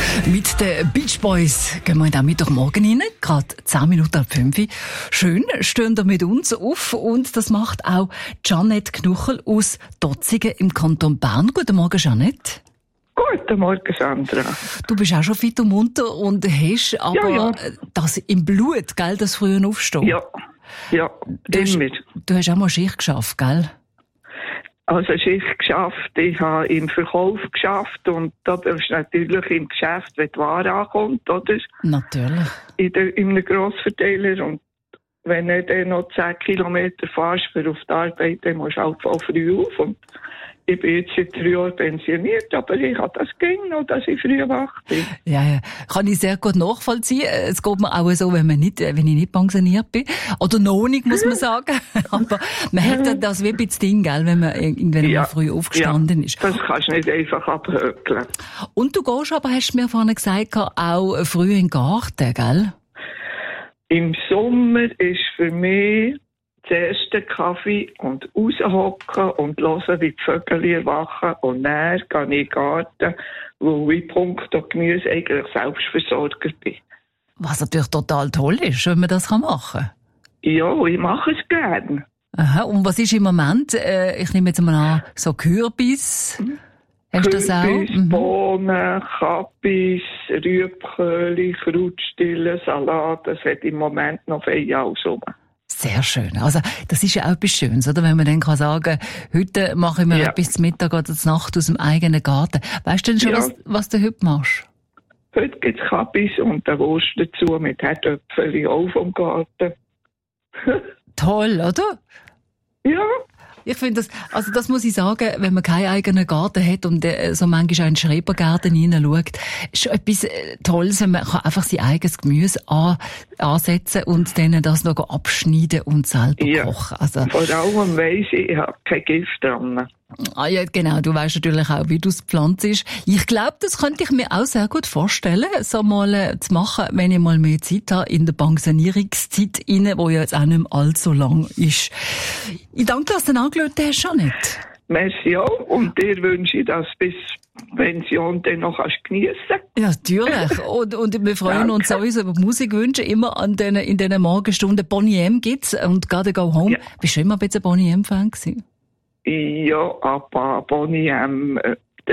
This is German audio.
Mit den Beach Boys gehen wir in den Mittwochmorgen rein, gerade 10 Minuten ab 5. Schön, stehen da mit uns auf und das macht auch Jeanette Knuchel aus Dotzigen im Kanton Bern. Guten Morgen, Jeanette. Guten Morgen, Sandra. Du bist auch schon fit und munter und hast aber das im Blut, gell, das frühe Aufstehen. Ja, immer. Du hast auch mal Schicht geschafft, gell? Also Schicht geschafft, ich habe im Verkauf geschafft und da bist du natürlich im Geschäft, wenn die Ware ankommt, oder? Natürlich. In einem Grossverteiler und wenn du dann noch 10 Kilometer fährst für auf die Arbeit, dann musst du halt voll früh auf und ich bin jetzt seit 3 Jahren pensioniert, aber ich habe das ging noch, dass ich früh wach bin. Ja, kann ich sehr gut nachvollziehen. Es geht mir auch so, wenn ich nicht pensioniert bin. Oder noch nicht, muss man sagen. Aber man hat das wie ein bisschen Ding, gell, wenn man irgendwann mal früh aufgestanden ist. Das kannst du nicht einfach abhökeln. Und du gehst aber, hast du mir vorhin gesagt, auch früh in den Garten, gell? Im Sommer ist für mich zuerst den Kaffee und raushocken und hören, wie die Vögel erwachen. Und dann gehe ich in den Garten, wo ich punkto Gemüse eigentlich Selbstversorger bin. Was natürlich total toll ist, wenn man das machen kann. Ja, ich mache es gerne. Aha, und was ist im Moment, ich nehme jetzt mal an, so Kürbis? Hast du das auch? Bohnen, Kappis, Rüebköhli, Krautstille, Salat, das hat im Moment noch viel alles rum. Sehr schön. Also, das ist ja auch etwas Schönes, oder? Wenn man dann kann sagen, heute mache ich mir etwas zum Mittag oder zur Nacht aus dem eigenen Garten. Weißt du denn schon, was du heute machst? Heute gibt es Kappis und eine Wurst dazu mit Herdöpfchen auch vom Garten. Toll, oder? Ja. Ich finde das muss ich sagen, wenn man keinen eigenen Garten hat und so manchmal auch in den Schrebergarten hineinschaut, ist schon etwas Tolles, wenn man einfach sein eigenes Gemüse ansetzen und dann das noch abschneiden und selber kochen. Also, vor allem weiss ich habe kein Gift dran. Ah ja, genau, du weisst natürlich auch, wie du es pflanzt. Ich glaube, das könnte ich mir auch sehr gut vorstellen, so mal zu machen, wenn ich mal mehr Zeit habe, in der Pensionierungszeit rein, wo ja jetzt auch nicht mehr allzu lang ist. Ich danke, dass du angeschaut hast, Jeanette. Merci auch. Und dir wünsche ich, dass bis Pension dann noch geniessen kannst. Ja, natürlich. Und wir freuen uns sowieso über Musikwünsche. Immer in den Morgenstunden. Boney M gibt's und Gotta Go Home. Bist du immer ein bisschen Boney M-Fan gewesen? Ja, aber Boney M